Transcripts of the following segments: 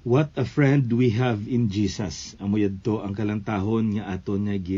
What a friend we have in Jesus. Amo yadto ang kalantahon nga aton nga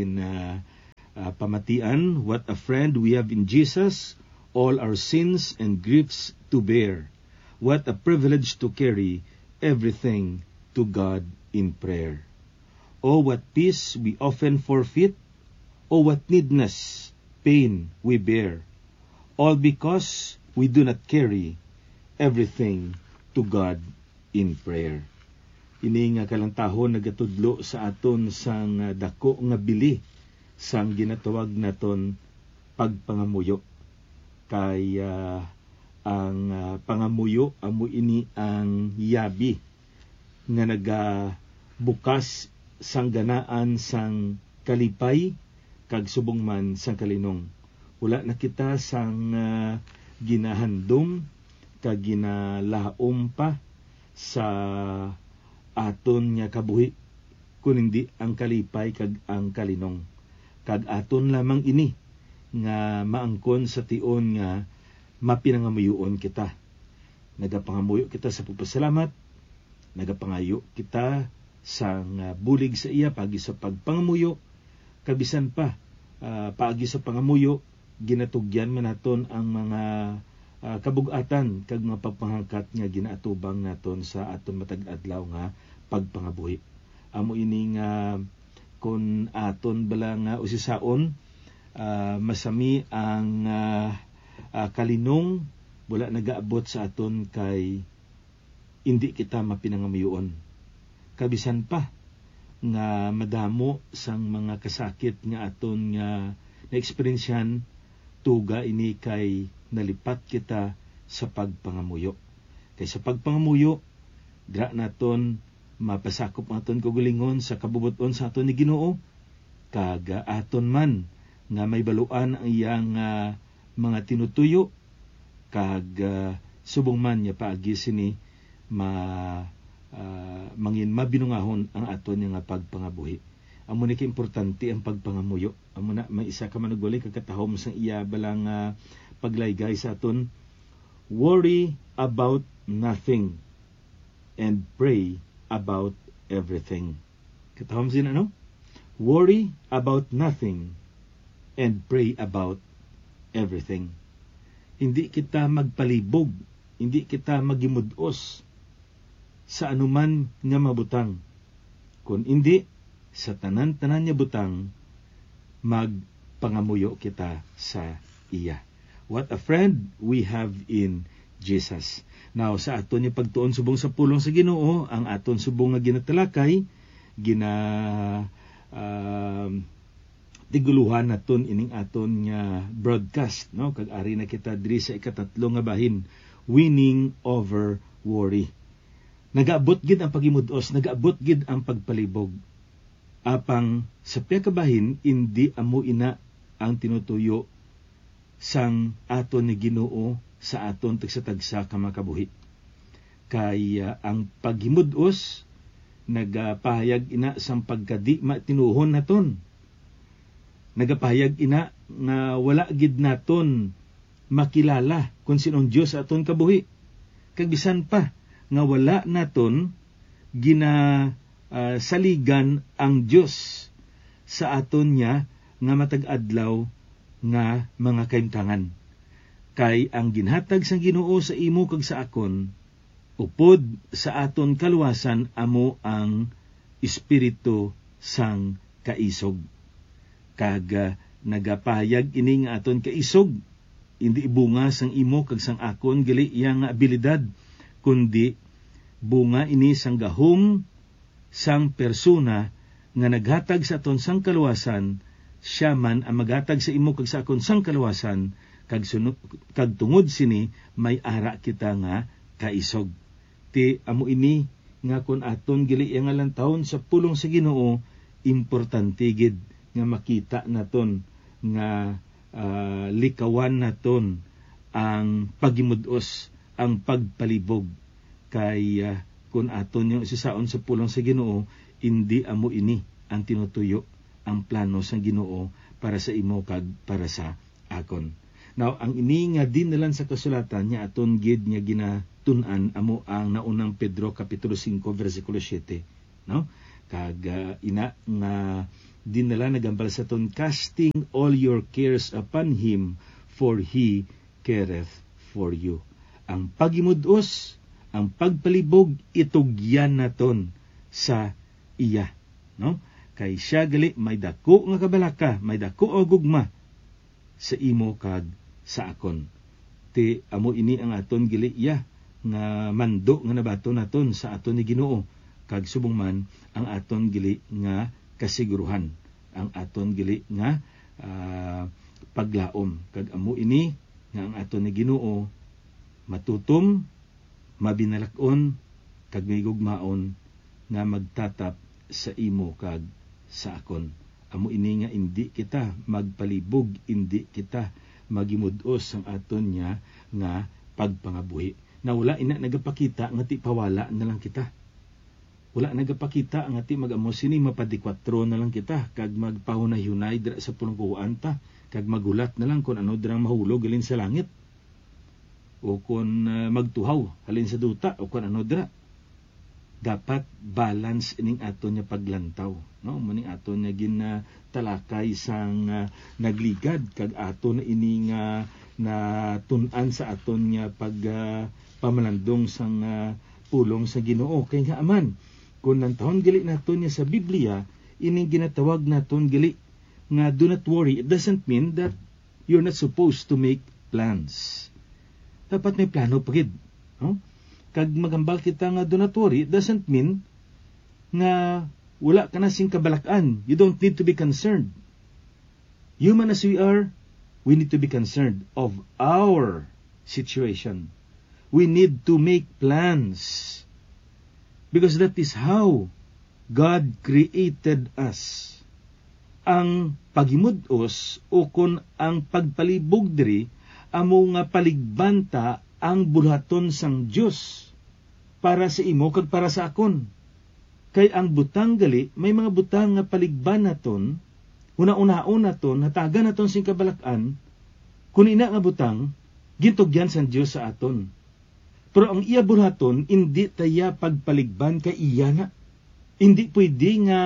pamatian. What a friend we have in Jesus, all our sins and griefs to bear. What a privilege to carry everything to God in prayer. Oh, what peace we often forfeit. Oh, what needless pain we bear. All because we do not carry everything to God in prayer. Ini nga kalantahon nagatudlo sa aton sang dako nga bili sang ginatawag naton pagpangamuyo. Kay ang pangamuyo amo ini ang yabi nga nagabukas sang ganaan sang kalipay kag subong man sang kalinong. Wala na kita sang ginahandom kag ginalaom pa sa aton nga kabuhi kun hindi ang kalipay kag ang kalinong. Kag aton lamang ini nga maangkon sa tion nga mapinangamuyon kita. Nagapangamuyo kita sa pagpasalamat, nagapangayo kita sa bulig sa iya pagi sa pagpangamuyo, kabisan pa paagi sa pangamuyo ginatugyan man naton ang mga kabug-atan kag mga pagpangangkat nga ginaatubang naton sa aton matag adlaw nga pagpangabuhi. Amo ini nga kun aton bala nga usisaon masami ang kalinong wala nagaabot sa aton kay hindi kita mapinangamuyon. Kabisan pa nga madamo sang mga kasakit nga aton nga na-eksperyensyan tuga ini kay nalipat kita sa pagpangamuyo. Kay sa pagpangamuyo, dira naton mapasakop naton kagulingon sa kabubuton sa aton ni Ginoo, kag aton man nga may baluan ang iyang mga tinutuyo, kag subong man niya paagi sini mangin mabinungahon ang aton nga pagpangabuhi. Amo ni importante ang pagpangamuyo. Amo na may isa ka manugwali kagkatahom sang iya balang paglaygay sa aton. Worry about nothing and pray about everything. Katahom sin ano? Worry about nothing and pray about everything. Hindi kita magpalibog, hindi kita magimudos sa anuman nga mabutang. Kung hindi, sa tanan-tanan niya butang, magpangamuyo kita sa iya. What a friend we have in Jesus. Now, sa aton niya pagtuon subong sa pulong sa Ginoo, ang aton subong nga ginatalakay, tiguluhan naton ining aton nga broadcast, no? Kag ari na kita diri sa ikatatlo nga bahin, winning over worry. Nagaabot gid ang pagimudos, nagaabot gid ang pagpalibog. Apang sa piyakabahin, hindi amo ina ang tinutuyo sang aton ni Ginoo sa aton tagsa-tagsa ka makabuhi. Kaya ang paghimudos, nagapahayag ina sang pagkadi matinuhon naton. Nagapahayag ina nga wala gid naton makilala kung sinong Dios sa aton kabuhi. Kag bisan pa nga wala naton saligan ang Dios sa aton niya nga matag-adlaw nga mga kaimtangan. Kay ang ginhatag sang Ginoo sa imo kag sa akon, upod sa aton kaluwasan amo ang espiritu sang kaisog. Kag nagapahayag ini nga aton kaisog, hindi bunga sang imo kag sang akon gali iyang abilidad, kundi bunga ini sang gahom sang persona nga naghatag sa aton sang kaluwasan, siya man ang maghatag sa imo kag sa akon sang kaluwasan, kag tungod sini may ara kita nga kaisog. Ti amo ini nga kun aton gali nga lantawon sa pulong sa Ginoo, importante gid nga makita naton nga likawan naton ang pagimudos, ang pagpalibog. Kay kung aton yung isasaon sa pulong sa Ginoo, hindi amo ini ang tinutuyo ang plano sa Ginoo para sa imo kag para sa akon. Now, ang ini nga dinalan sa kasulatan niya aton gid nga ginatun-an amo ang naunang Pedro kapitulo 5 versikulo 7, no? Kag ina nga dinala nagambal sa ton, casting all your cares upon him for he careth for you. Ang pagimudos, ang pagpalibog, itugyan naton sa iya, no? Kay siya gali may dako nga kabalaka, may dako o gugma sa imo kag sa akon. Ti amo ini ang aton gili iya nga mando nga nabato naton sa aton ni Ginoo, kag subong man ang aton gili nga kasiguruhan, ang aton gili nga paglaom. Kag amo ini nga ang aton ni Ginoo matutom, mabinalakon, kag may gugmaon nga magtatap sa imo kag sa akon. Amo ini nga indi kita magpalibog, indi kita magimudos ang aton niya nga pagpangabuhi. Na wala ina nagapakita nga ti pawala na lang kita. Wala nagapakita nga ti mag-amo sini mapadikwatro na lang kita, kag magpahunay-hunay dira sa punong ta, kag magulat na lang kung ano dirang mahulog halin sa langit, o kung magtuhaw halin sa duta, o kung ano dira. Dapat balance ining aton niya paglantaw, no? Muning aton niya ginatalakay sang nagligad, kag aton na ini nga na tun-an sa aton niya pag pamalandong sang pulong sa Ginoo. Kay nga aman kung nantahon gali naton niya sa Biblia, ining ginatawag naton gali nga do not worry. It doesn't mean that you're not supposed to make plans. Dapat may plano pagid, no? Kag magambal kita nga do not worry, it doesn't mean nga wala ka na sing kabalakan. You don't need to be concerned. Human as we are, we need to be concerned of our situation. We need to make plans, because that is how God created us. Ang pagimudos o kun ang pagpalibog diri amo nga paligbanta ang bulhaton sang Dios para sa imo kag para sa akon. Kay ang butang gali, may mga butang nga paligban naton, una-unaon naton, hatagan naton sing kabalakan, kun ina nga butang, gintugyan sang Dios sa aton. Pero ang iya bulhaton, hindi taya pagpaligban kay iya na. Hindi pwede nga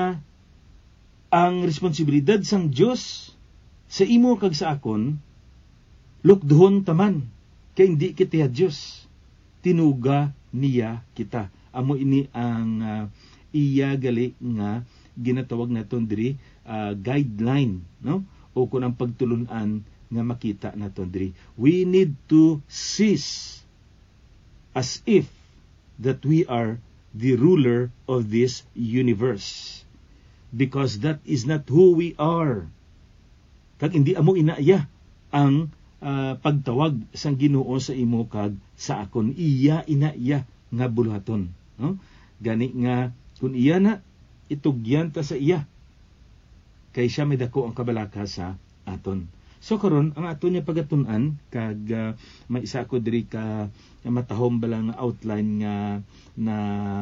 ang responsibilidad sang Dios sa imo kag sa akon, lukduhon taman. Kaya hindi kita Diyos, tinuga niya kita. Amo ini ang iya gali nga ginatawag naton diri guideline, no? O kung ang pagtulunan nga makita naton diri. We need to cease as if that we are the ruler of this universe, because that is not who we are. Kag hindi amo inaya ang pagtawag sang Ginoo sa imo kag sa akon. Iya inaiya nga bulhaton, no? Gani nga kun iya na itugyan ta sa iya, kay siya may dako ang kabalaka sa aton. So karon ang aton niya pagatun-an, kag may isa ko diri ka matahom bala nga outline nga na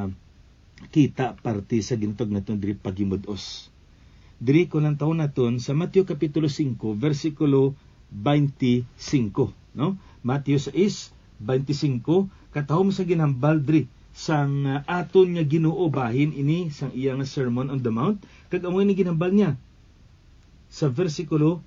kita parte sa ginatog naton diri pagimudos. Diri ko lang taon naton sa Mateo kapitulo 5 versikulo 25, no? Mateo 6:25, katahom sa ginhambal diri sang aton nga Ginoo bahin ini sang iya nga Sermon on the Mount, kag amo ni ginhambal niya sa versikulo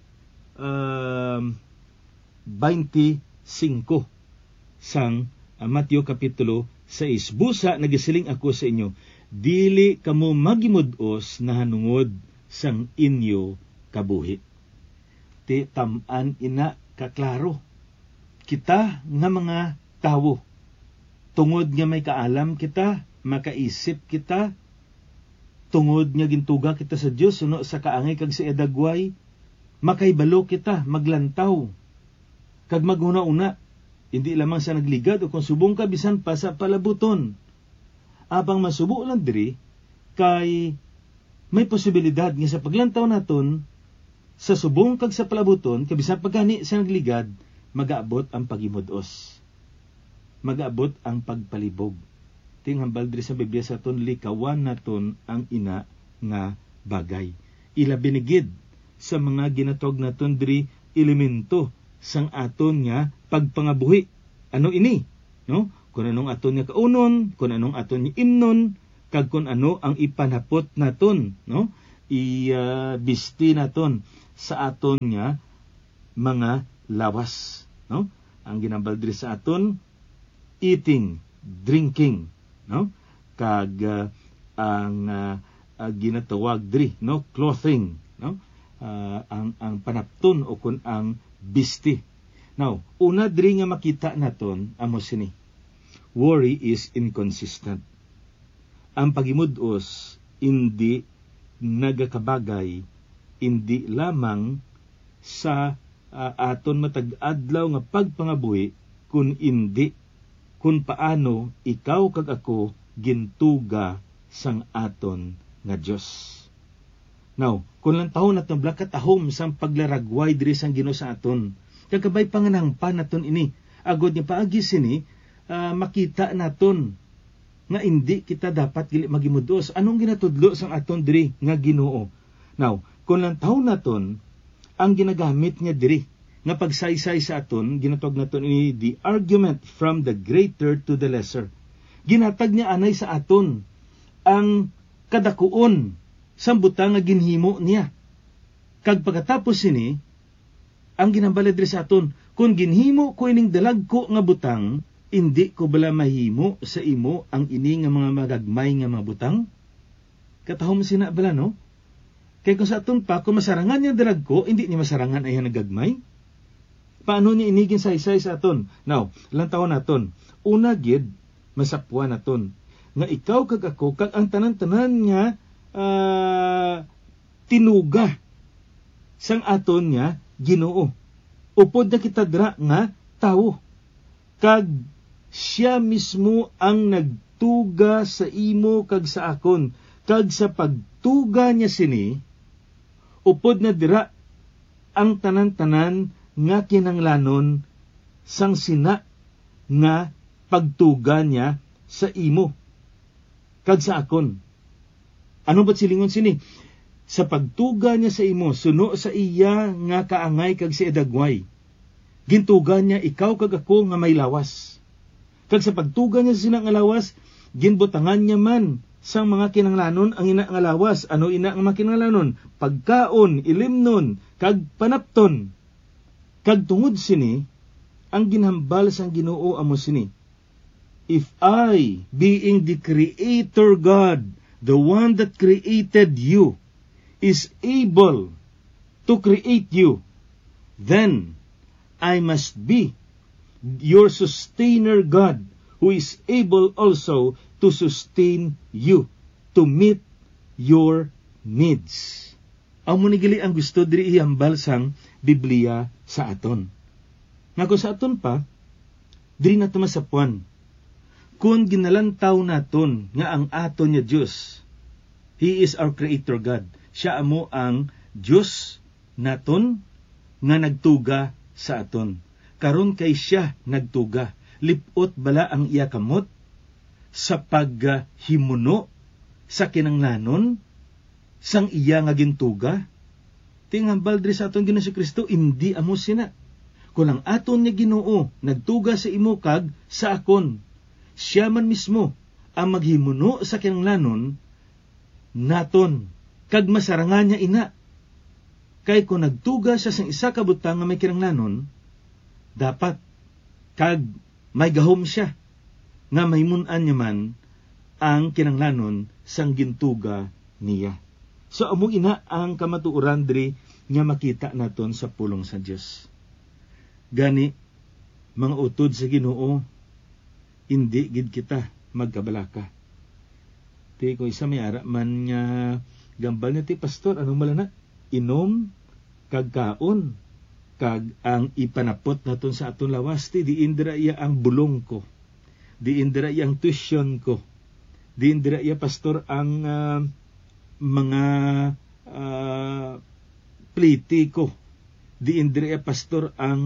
25 sang Mateo kapitulo 6. Busa nagisiling ako sa inyo, dili kamo magimudos na hanungod sang inyo kabuhi. Ti tam-an ina kaklaro. Kita nga mga tawo, tungod nga may kaalam kita, makaisip kita, tungod nga gintuga kita sa Dios suno sa kaangay kag sa edagway, makaibalo kita, maglantaw, kag maghuna-una, hindi lamang sa nagligad o kung subong ka bisan pa sa palabuton. Abang masubo lang diri, kay may posibilidad nga sa paglantaw naton, sa subong kag sa palabuton, kabisan pagani sa nagligad, mag-aabot ang pagimudos. Mag-aabot ang pagpalibog. Tinghambal diri sa Biblia sa ton, likawan naton ang ina nga bagay. Ila binigid sa mga ginatog naton diri elemento sang aton nga pagpangabuhi. Ano ini? No? Kung anong aton nga kaunon, kung anong aton nga imnon, kag kung ano ang ipanapot naton, no? Bisti naton sa aton nga mga lawas, no? Ang ginambal diri sa aton, eating, drinking, no? Kag ang ginatawag diri, no? Clothing, no? Ang panapton o kun ang bisti. Now, una diri nga makita naton amo sini. Worry is inconsistent. Ang pagimudos hindi nagakabagay, hindi lamang sa aton matag-adlaw nga pagpangabuhi, kun hindi kun paano ikaw kag ako gintuga sang aton nga Dios. Now, kung lang taon naton blakat ahom sang paglaragway diri sang Ginoo sa aton, kagabay panganangpan naton ini. Agod ni paagi sini makita naton nga hindi kita dapat gili magimudos. Anong ginatudlo sang aton diri nga Ginoo? Now, kung lang taon naton ang ginagamit niya diri nga pagsaysay sa aton, ginatawag naton ini the argument from the greater to the lesser. Ginatag niya anay sa aton ang kadakuon sang butang nga ginhimo niya. Kag pagkatapos sini, ang ginambalad diri sa aton, kung ginhimo ko ining dalagko nga butang, hindi ko bala mahimo sa imo ang ini nga mga magagmay nga mga butang? Katahom sina bala, no? Kaya kung sa aton pa, kung masarangan niya dalagko, hindi niya masarangan ay nagagmay? Paano niya inigin saysay sa aton? Now, ilang taon naton, una gid masapwa naton, nga ikaw kag ako, kag ang tanan-tanan nga tinuga sang aton nga Ginoo. Upod na kita dra nga tawo. Kag siya mismo ang nagtuga sa imo kag sa akon. Kag sa pagtuga niya sini, upod na dira ang tanan-tanan nga kinanglanon sang sina nga pagtuga niya sa imo kag sa akon. Ano ba't silingon sini? Sa pagtuga niya sa imo, suno sa iya nga kaangay kag si edagway. Gintuga niya ikaw kag ako nga may lawas. Kag sa pagtuga niya sa sina nga lawas, ginbutangan niya man sang mga kinanglanon ang ina nga lawas. Ano ina nga mga kinanglanon? Pagkaon, ilimnon, kag panapton. Kag tungod sini, ang ginhambal sang Ginoo amo sini. If I, being the Creator God, the one that created you, is able to create you, then I must be your sustainer God, who is able also to sustain you, to meet your needs. Ang munigili ang gusto diri ihambal sang Biblia sa aton. Nga kung sa aton pa, diri nato masapuan. Kung ginalantaw naton nga ang aton nga Diyos, He is our Creator God. Siya amo ang Diyos naton nga nagtuga sa aton. Karon kay siya nagtuga. Lipot bala ang iya kamot sa paghimuno sa kinanglanon sang iya nga gintuga? Tinghambal diri sa aton Ginoong Kristo, hindi amo sina. Kung ang aton nga Ginoo nagtuga sa imo kag sa akon, siya man mismo ang maghimuno sa kinanglanon naton, kag masarangan niya ina. Kay kung nagtuga siya sa isa ka butang nga may kinanglanon, dapat kag may gahom siya nga mahimunan niya man ang kinanglanon sang gintuga niya. So amo ina ang kamatuoran diri nga makita naton sa pulong sa Dios. Gani mga utod sa Ginoo, hindi gid kita magkabalaka. Ti ko isa may ara man nga gambal na ti pastor, anong malana? Inom, kag kaon, kag ang ipanapot naton sa aton lawas, ti diindra iya ang bulong ko, diindra iya ang tuition ko, diindra iya pastor ang mga pliti ko, diindra iya pastor ang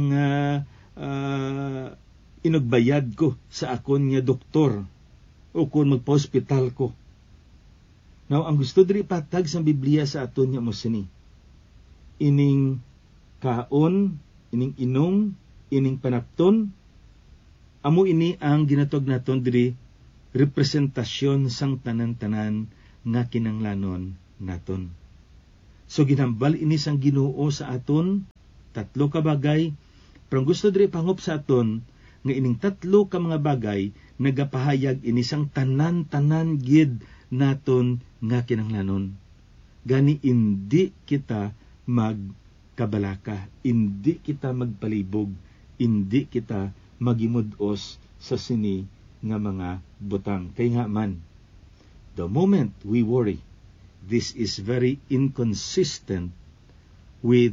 inugbayad ko sa akon nga doktor o kung magpa-hospital ko. Now, ang gusto diri patag sa Biblia sa aton nga mo sini, ining kaon, ining inong, ining panapton, amo ini ang ginatog naton diri representasyon sang tanan-tanan nga kinanglanon naton. So ginambal ini sang Ginoo sa aton, 3 ka bagay, pero gusto diri pangop sa aton, nga ining 3 ka mga bagay, nagapahayag ini sang tanan-tanan gid naton nga kinanglanon. Gani hindi kita magkabalaka, hindi kita magpalibog, hindi kita magimudos sa sini nga mga butang. Kaya nga man, the moment we worry, this is very inconsistent with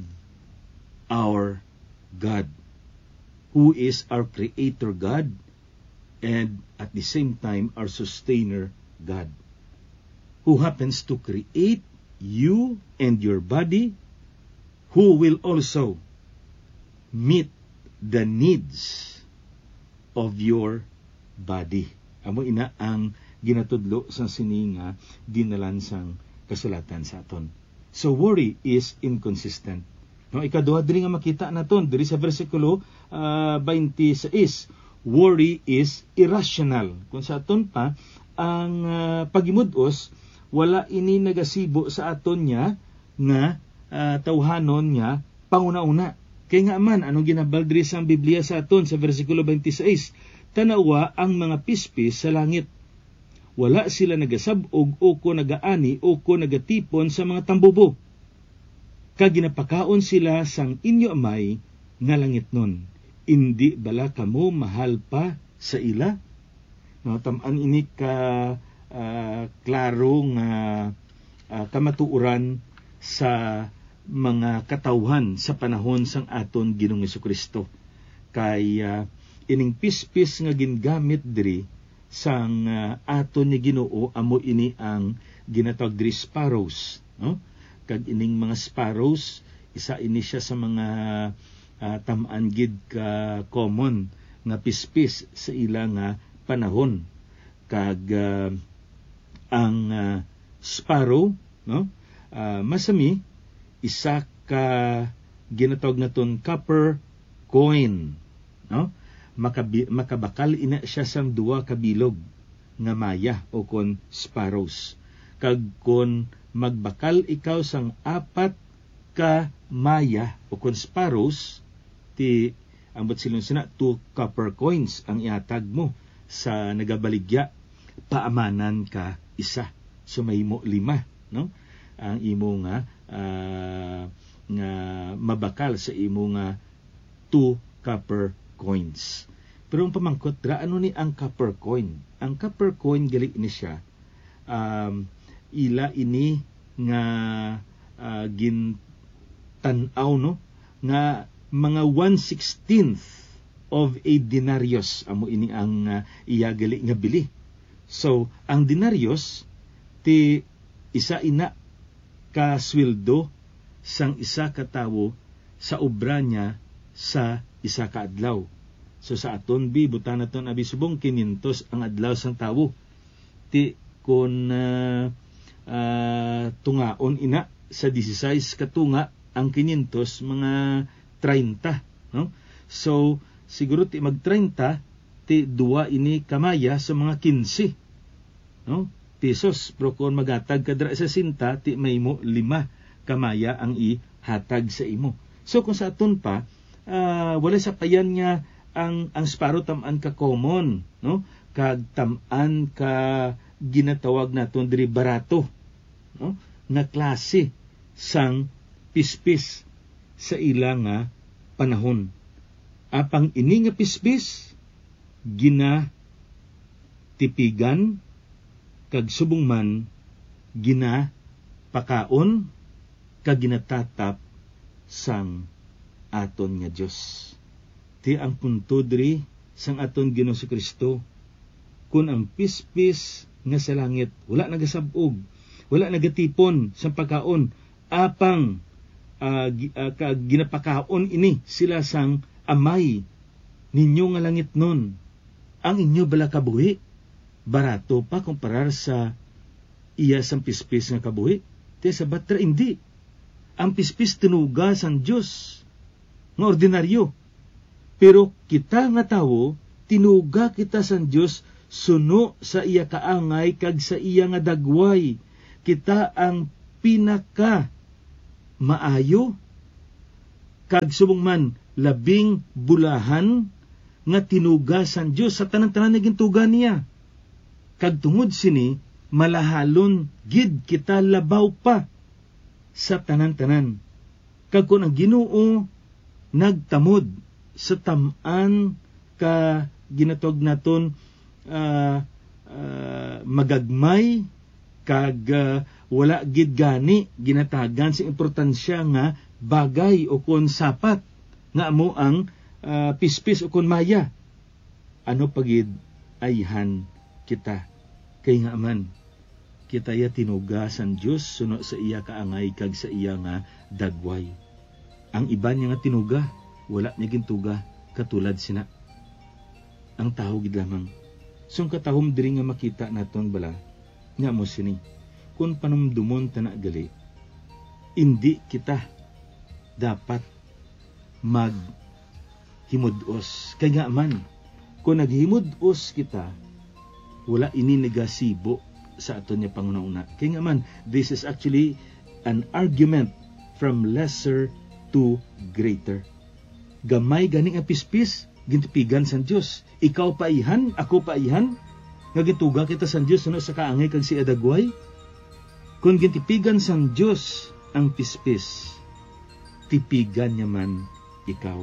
our God, who is our Creator God, and at the same time, our Sustainer God, who happens to create you and your body, who will also meet the needs of your body. Amo ina ang ginatudlo sa sininga dinalan sang kasulatan sa aton. So worry is inconsistent. No, ikaduha diri nga makita naton diri sa bersikulo 26, worry is irrational. Kung sa aton pa ang pagimudos, wala ini nagasibo sa aton niya nga tawhanon niya panguna-una. Kaya nga man, anong ginabal diri sa Biblia sa aton sa bersikulo 26, tanawa ang mga pispis sa langit. Wala sila nagasabog o ko nagaani o ko nagatipon sa mga tambubo. Kaginapakaon sila sang inyo amay nga langit nun. Indi bala kamo mahal pa sa ila? No, tamaan ini ka klaro nga kamatuoran sa mga katawhan sa panahon sang aton Ginoong Jesucristo. Kay ining pispis nga gingamit diri sang aton ni Ginoo, amo ini ang ginatawag diri sparrows, no? Kag ining mga sparrows, isa ini siya sa mga tamaan gid ka common nga pispis sa ilang panahon. Kag ang sparrow, no? Masami isa ka ginatawag naton copper coin, no? Makabakal ina siya sang 2 ka bilog nga maya o kon sparrows. Kag kon magbakal ikaw sang 4 ka maya o kon sparrows, ti ambot silong sina 2 copper coins ang ihatag mo sa nagabaligya, paamanan ka isa. So may mo 5, no? Ang imo nga mabakal sa imo nga 2 copper coins. Pero ang pamangkot ra, ano ni ang copper coin? Ang copper coin gali ini siya ila ini nga gintanaw, no, nga mga 1/16 of a denarius amo ini ang iya gali nga bili. So ang denarius ti isa ina ka sweldo sang isa ka tawo sa obra niya sa isa ka adlaw. So sa aton butan naton abi subong 500 ang adlaw sang tawo. Ti kun tungaon ina sa 16 ka tunga ang 500 mga 30, no? So siguro ti mag 30 ti 2 ini kamaya sa mga 15, no? Pesos. Pero kung magatag ka dra sa sinta, ti may mo 5 kamaya ang ihatag sa imo. So kung sa aton pa, wala sa payan niya ang sparrow tamaan ka common, no? Kag tamaan ka ginatawag naton diri barato, no? Nga klase sang pispis sa ilang panahon. Apang ini nga pispis ginatipigan kag subong man ginapakaon kag ginatatap sang aton nga Dios. Ti ang punto diri sang aton Ginoong Kristo, kun ang pispis nga sa langit wala nagasabog, wala nagatipon sa pagkaon, apang ginapakaon ini sila sang amay ninyo nga langit nun. Ang inyo bala kabuhi barato pa kumparar sa iya sang pispis nga kabuhi. Ti sa batra hindi. Ang pispis tinuga sang Dios. nga ordinaryo. Pero kita nga tawo, tinuga kita sa Dios suno sa iya kaangay kag sa iya nga dagway. Kita ang pinaka maayo kag subong man labing bulahan nga tinuga sa Dios sa tanan-tanan nga gintuga niya. Kag tungod sini malahalon gid kita labaw pa sa tanan-tanan. Kag kun ang Ginoo nagtamod sa tam-an ka ginatog naton magagmay kag wala gid gani ginatagan sa importansya nga bagay o kon sapat nga amo ang pispis o kon maya. Ano pagid ayhan kita kay nga man kita ya tinugasan Dios suno sa iya kaangay kag sa iya nga dagway. Ang iba niya nga tinuga wala niya gintuga katulad sina. Ang tao gid lamang. Sung katahom diri nga makita naton bala nga mo sini. Kung panumdumon ta na gali, hindi kita dapat maghimudos. Kaya nga man, kung naghimudos kita, wala ini negasibo sa aton niya pangunauna. Kaya nga man, this is actually an argument from lesser to greater. Gamay ganing ang pispis, gintipigan sa Diyos. Ikaw paihan, ako paihan, nga gintuga kita sa Diyos sa kaangay kag si adagway. Kung gintipigan sa Diyos ang pispis, tipigan niya man ikaw.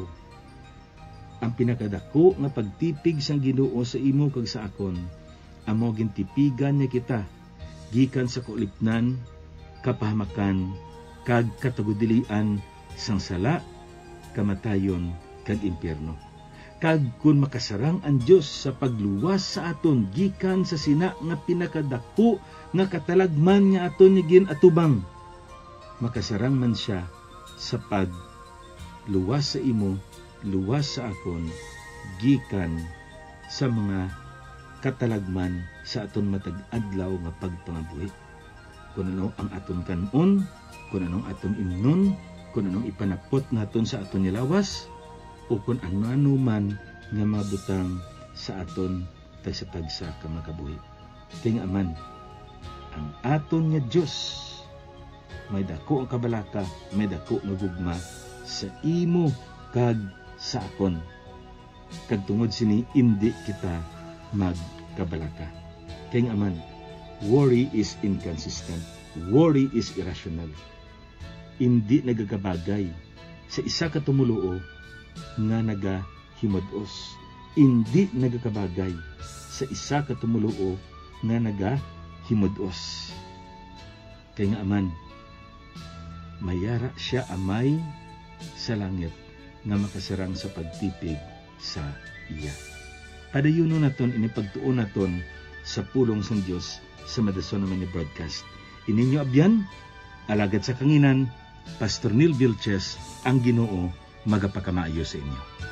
Ang pinakadako nga pagtipig sang Ginoo sa imo kag sa akon, amo gintipigan niya kita gikan sa kaulipnan, kapahamakan kag katagudilian sang sala, kamatayon kag impyerno. Kag kun makasarang ang Dios sa pagluwas sa aton gikan sa sina nga pinakadako nga katalagman nga aton ni ginatubang, makasarang man siya sa pagluwas sa imo, luwas sa akon gikan sa mga katalagman sa aton matag adlaw nga pagpangabuhi. Kung ano ang aton kanon, kung anong aton imnon, kung anong ipanapot naton sa aton nilawas, o kung ano-ano man nga mabutang sa aton tagsa-tagsa ka makabuhi. Kaya nga man, ang aton nga Diyos may dako ang kabalaka, may dako nga gugma sa imo kag sa akon. Kag tungod sini indi kita magkabalaka. Kaya nga man, worry is inconsistent. Worry is irrational. Indi nagagabagay sa isa ka tumuluo nga nagahimudos. Indi nagakabagay sa isa ka tumuluo nga nagahimudos. Kaya nga man, mayara siya amay sa langit nga makasarang sa pagtipig sa iya. Padayon naton inipagtuon naton sa pulong sa Dios sa madason naman ni broadcast. Ininyo abyan, alagad sa kanginan, Pastor Neil Vilches, ang Ginoo magapakamayo sa inyo.